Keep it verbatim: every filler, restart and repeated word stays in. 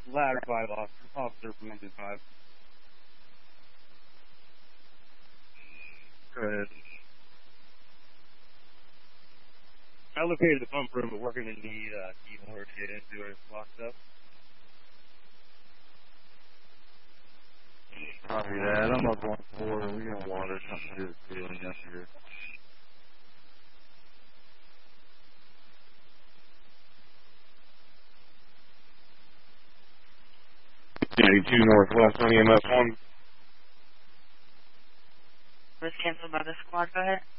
Ladder five officer, officer from engine five. Go ahead. I located the pump room, but we're going to need uh, keyboard to get into it. Locked up. Copy that. I'm up on floor. We got water, something to do with ceiling up here. ninety-two Northwest on E M S one. Was canceled by the squad. Go ahead.